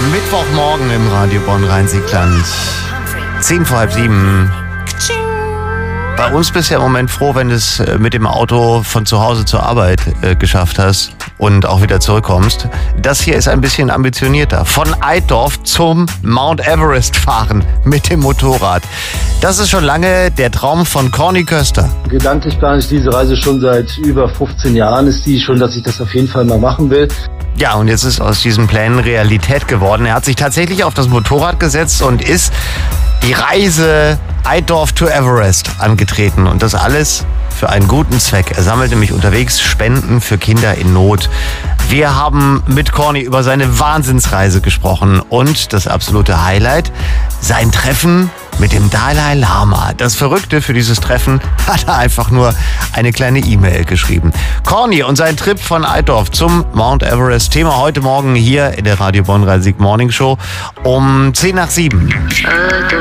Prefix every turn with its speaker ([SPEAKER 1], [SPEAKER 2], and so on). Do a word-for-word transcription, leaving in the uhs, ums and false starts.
[SPEAKER 1] Am Mittwochmorgen im Radio Bonn-Rhein-Sieg-Land. Zehn vor halb sieben. Bei uns bist du ja im Moment froh, wenn du es mit dem Auto von zu Hause zur Arbeit äh, geschafft hast und auch wieder zurückkommst. Das hier ist ein bisschen ambitionierter. Von Eitorf zum Mount Everest fahren mit dem Motorrad. Das ist schon lange der Traum von Corny Köster.
[SPEAKER 2] Gedanklich plane ich diese Reise schon seit über fünfzehn Jahren. Ist die schon, dass ich das auf jeden Fall mal machen will.
[SPEAKER 1] Ja, und jetzt ist aus diesen Plänen Realität geworden. Er hat sich tatsächlich auf das Motorrad gesetzt und ist die Reise Eitorf to Everest angetreten. Und das alles für einen guten Zweck. Er sammelt nämlich unterwegs Spenden für Kinder in Not. Wir haben mit Corny über seine Wahnsinnsreise gesprochen und das absolute Highlight, sein Treffen mit dem Dalai Lama. Das Verrückte für dieses Treffen hat er einfach nur eine kleine E-Mail geschrieben. Corny und sein Trip von Eitorf zum Mount Everest. Thema heute Morgen hier in der Radio Bonn-Rhein-Sieg Morning Show um zehn nach sieben.